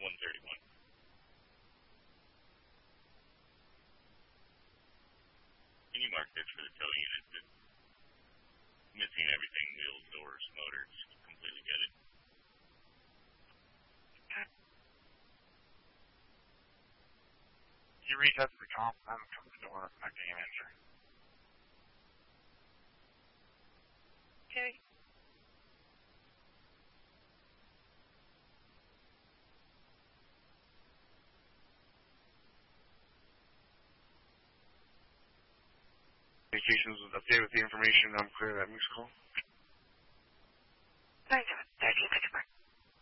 131. Can you mark this for the tow unit? It's missing everything, wheels, doors, motors, completely get it. You reach out to the comp, I'm from the door, acting an answer. Okay. Communications was updated with the information. I'm clear that missed call. Thank you.